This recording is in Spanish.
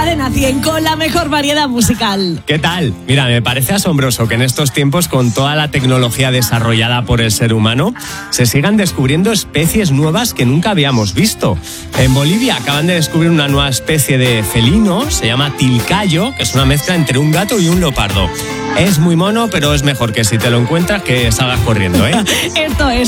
Cadena 100 con la mejor variedad musical. ¿Qué tal? Mira, me parece asombroso que en estos tiempos, con toda la tecnología desarrollada por el ser humano, se sigan descubriendo especies nuevas que nunca habíamos visto. En Bolivia acaban de descubrir una nueva especie de felino, se llama tilcayo, que es una mezcla entre un gato y un leopardo. Es muy mono, pero es mejor que si te lo encuentras que salgas corriendo, ¿eh? Esto es